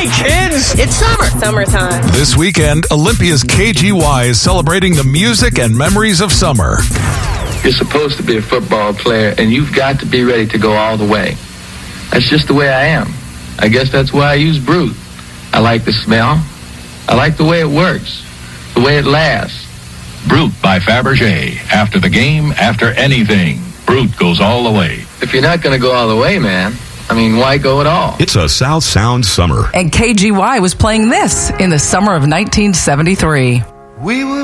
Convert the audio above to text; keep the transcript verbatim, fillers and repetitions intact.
Hey, kids! It's summer! Summertime. This weekend, Olympia's K G Y is celebrating the music and memories of summer. You're supposed to be a football player, and you've got to be ready to go all the way. That's just the way I am. I guess that's why I use Brut. I like the smell. I like the way it works, the way it lasts. Brut by Fabergé. After the game, after anything, Brut goes all the way. If you're not going to go all the way, man, I mean, why go at all? It's a South Sound summer. And K G Y was playing this in the summer of nineteen seventy-three. We were